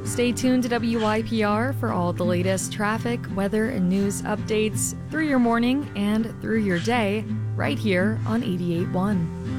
Stay tuned to WYPR for all the latest traffic, weather, and news updates through your morning and through your day, right here on 88.1.